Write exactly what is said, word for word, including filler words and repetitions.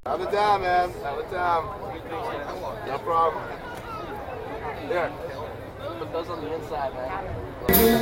Have it down, man. Have it down. No problem. There. Put those on the inside, man.